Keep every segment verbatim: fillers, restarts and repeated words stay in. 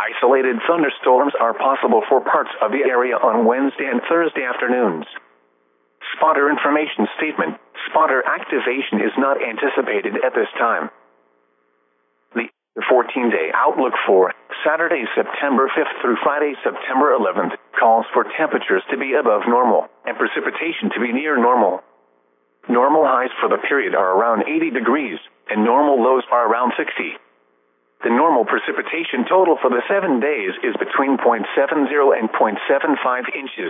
Isolated thunderstorms are possible for parts of the area on Wednesday and Thursday afternoons. Spotter information statement. Spotter activation is not anticipated at this time. The fourteen-day outlook for Saturday, September fifth through Friday, September eleventh, calls for temperatures to be above normal and precipitation to be near normal. Normal highs for the period are around eighty degrees, and normal lows are around sixty. The normal precipitation total for the seven days is between zero point seven zero and zero point seven five inches.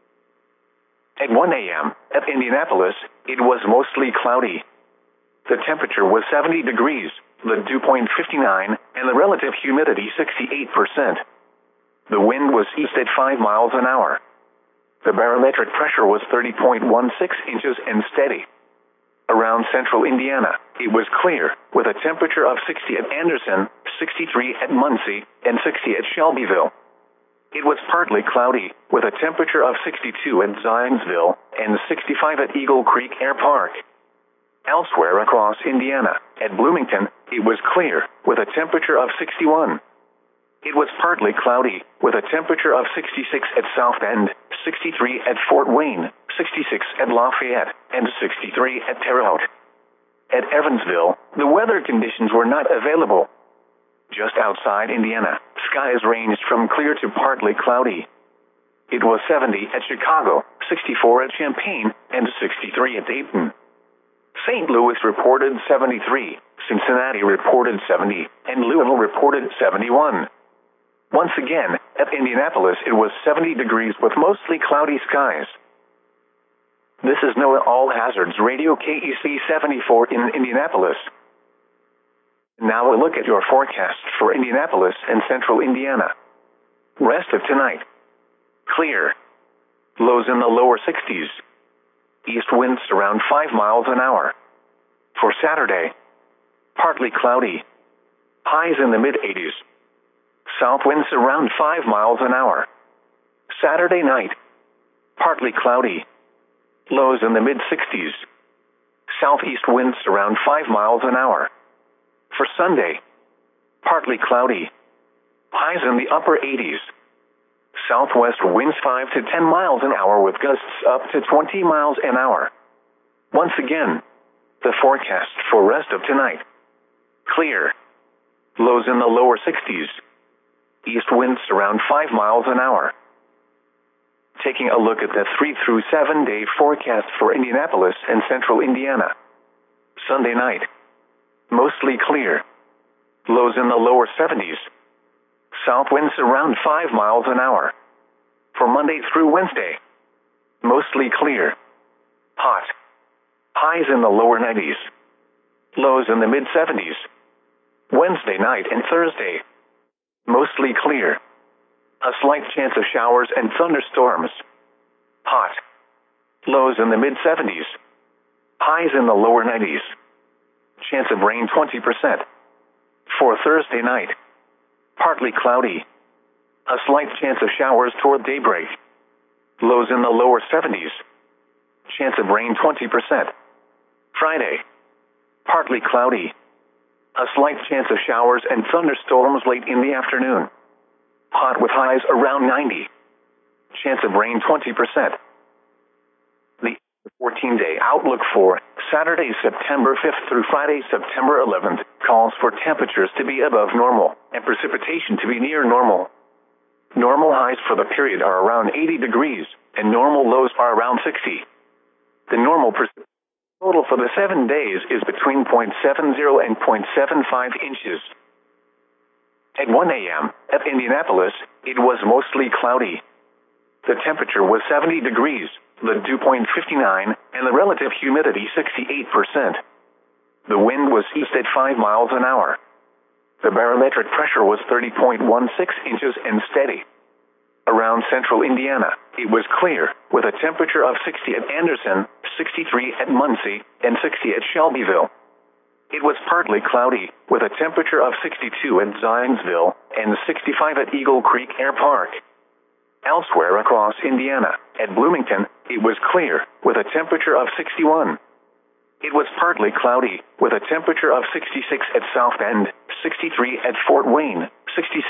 At one A M at Indianapolis, it was mostly cloudy. The temperature was seventy degrees, the dew point fifty-nine, and the relative humidity sixty-eight percent. The wind was east at five miles an hour. The barometric pressure was thirty point one six inches and steady. Around central Indiana, it was clear, with a temperature of sixty at Anderson, sixty-three at Muncie, and sixty at Shelbyville. It was partly cloudy, with a temperature of sixty-two at Zionsville, and sixty-five at Eagle Creek Air Park. Elsewhere across Indiana, at Bloomington, it was clear, with a temperature of sixty-one. It was partly cloudy, with a temperature of sixty-six at South Bend, sixty-three at Fort Wayne, sixty-six at Lafayette, and sixty-three at Terre Haute. At Evansville, the weather conditions were not available. Just outside Indiana, skies ranged from clear to partly cloudy. It was seventy at Chicago, sixty-four at Champaign, and sixty-three at Dayton. Saint Louis reported seventy-three, Cincinnati reported seventy, and Louisville reported seventy-one. Once again, at Indianapolis it was seventy degrees with mostly cloudy skies. This is NOAA All Hazards Radio K E C seventy-four in Indianapolis. Now a look at your forecast for Indianapolis and central Indiana. Rest of tonight. Clear. Lows in the lower sixties. East winds around five miles an hour. For Saturday, partly cloudy. Highs in the mid-eighties. South winds around five miles an hour. Saturday night, partly cloudy. Lows in the mid-sixties. Southeast winds around five miles an hour. For Sunday, partly cloudy. Highs in the upper eighties. Southwest winds five to ten miles an hour with gusts up to twenty miles an hour. Once again, the forecast for rest of tonight. Clear. Lows in the lower sixties. East winds around five miles an hour. Taking a look at the three through seven day forecast for Indianapolis and central Indiana. Sunday night. Mostly clear. Lows in the lower seventies. South winds around five miles an hour. For Monday through Wednesday. Mostly clear. Hot. Highs in the lower nineties. Lows in the mid-seventies. Wednesday night and Thursday. Mostly clear. A slight chance of showers and thunderstorms. Hot. Lows in the mid-seventies. Highs in the lower nineties. Chance of rain twenty percent. For Thursday night. Partly cloudy. A slight chance of showers toward daybreak. Lows in the lower seventies. Chance of rain twenty percent. Friday. Partly cloudy. A slight chance of showers and thunderstorms late in the afternoon. Hot with highs around ninety. Chance of rain twenty percent. The fourteen-day outlook for Saturday, September fifth through Friday, September eleventh, calls for temperatures to be above normal and precipitation to be near normal. Normal highs for the period are around eighty degrees, and normal lows are around sixty. The normal precipitation total for the seven days is between zero point seven zero and zero point seven five inches. At one A M at Indianapolis, it was mostly cloudy. The temperature was seventy degrees, the dew point fifty-nine, and the relative humidity sixty-eight percent. The wind was east at five miles an hour. The barometric pressure was thirty point one six inches and steady. Around central Indiana, it was clear, with a temperature of sixty at Anderson, sixty-three at Muncie, and sixty at Shelbyville. It was partly cloudy, with a temperature of sixty-two at Zionsville, and sixty-five at Eagle Creek Air Park. Elsewhere across Indiana, at Bloomington, it was clear, with a temperature of sixty-one. It was partly cloudy, with a temperature of sixty-six at South Bend, sixty-three at Fort Wayne, sixty-six